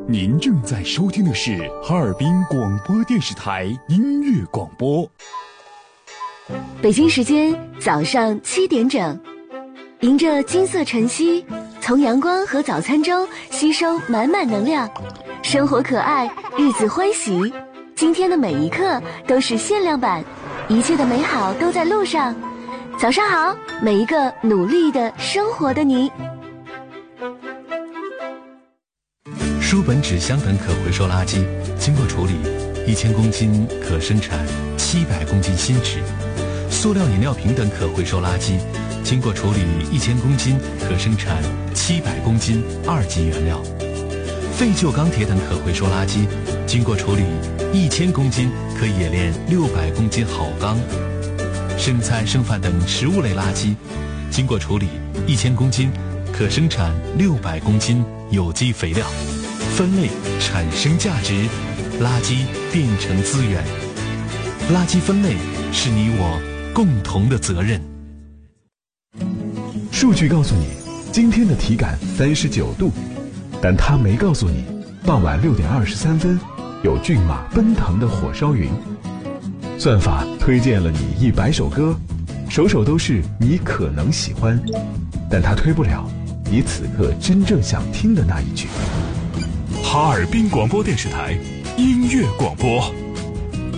您正在收听的是哈尔滨广播电视台音乐广播。 北京时间早上7点整，迎着金色晨曦，从阳光和早餐中吸收满满能量，生活可爱，日子欢喜。今天的每一刻都是限量版，一切的美好都在路上。早上好，每一个努力的生活的你。 书本、纸箱等可回收垃圾经过处理，1000公斤可生产700公斤新纸；塑料饮料瓶等可回收垃圾经过处理1000公斤可生产700公斤2级原料；废旧钢铁等可回收垃圾经过处理1000公斤可冶炼600公斤好钢；剩菜剩饭等食物类垃圾经过处理1000公斤可生产600公斤有机肥料。分类产生价值，垃圾变成资源。垃圾分类是你我共同的责任。 数据告诉你今天的体感39度，但它没告诉你傍晚6点23分有骏马奔腾的火烧云。算法推荐了你100首歌，首首都是你可能喜欢，但它推不了你此刻真正想听的那一句。 哈尔滨广播电视台音乐广播。